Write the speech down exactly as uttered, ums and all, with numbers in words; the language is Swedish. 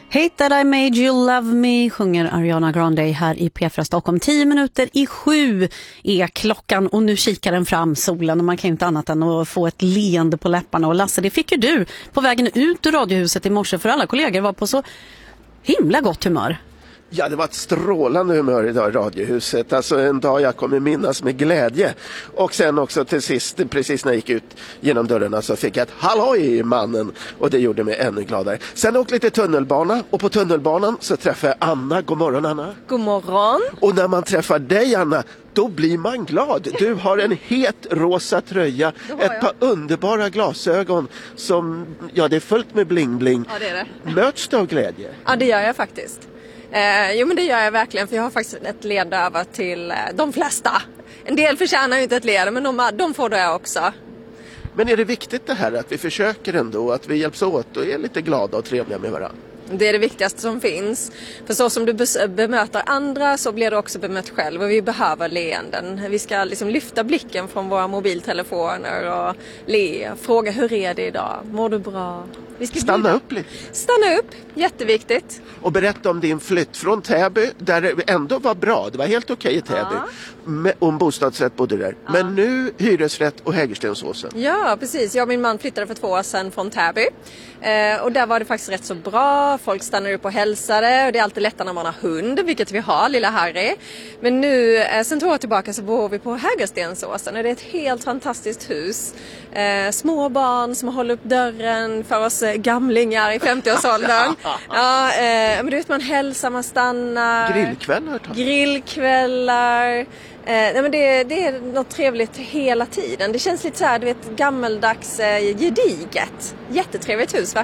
Hate that I made you love me sjunger Ariana Grande här i P fyra Stockholm. Tio minuter i sju är klockan och nu kikar den fram solen och man kan inte annat än att få ett leende på läpparna. Och Lasse, det fick ju du på vägen ut ur radiohuset i morse, för alla kollegor var på så himla gott humör. Ja, det var ett strålande humör idag i radiohuset. Alltså en dag jag kommer minnas med glädje. Och sen också till sist, precis när jag gick ut genom dörrarna, så fick jag ett halloj mannen. Och det gjorde mig ännu gladare. Sen åkte lite tunnelbana. Och på tunnelbanan så träffade jag Anna. God morgon, Anna. God morgon. Och när man träffar dig, Anna, då blir man glad. Du har en het rosa tröja. Ett par underbara glasögon som, ja, det är fullt med bling-bling. Ja, det är det. Möts du av glädje? Ja, det gör jag faktiskt. Eh, jo men det gör jag verkligen, för jag har faktiskt ett led över till eh, de flesta. En del förtjänar ju inte ett led, men de, de får det också. Men är det viktigt det här att vi försöker ändå, att vi hjälps åt och är lite glada och trevliga med varandra? Det är det viktigaste som finns. För så som du bemöter andra så blir du också bemött själv. Och vi behöver leenden. Vi ska liksom lyfta blicken från våra mobiltelefoner och le. Fråga, hur är det idag? Mår du bra? Vi ska Stanna bli... upp lite. Stanna upp, jätteviktigt. Och berätta om din flytt från Täby, där det ändå var bra. Det var helt okej i Täby. Ja. Med, om bostadsrätt bodde där. Ja. Men nu hyresrätt och Hägerstensåsen. Ja, precis. Jag och min man flyttade för två år sedan från Täby. Eh, och där var det faktiskt rätt så bra. Folk stannade upp och hälsade. Och det är alltid lättare när man har hund, vilket vi har, lilla Harry. Men nu, eh, sen två år tillbaka, så bor vi på Hägerstensåsen. Och det är ett helt fantastiskt hus. Eh, små barn som håller upp dörren för oss eh, gamlingar i femtioårsåldern. Ja, eh, men du vet, man hälsar, man stannar. Grillkvällar. Tack. Grillkvällar. Eh, nej men det, det är något trevligt hela tiden. Det känns lite så här, du vet, gammeldags eh, gediget. Jättetrevligt hus verkligen.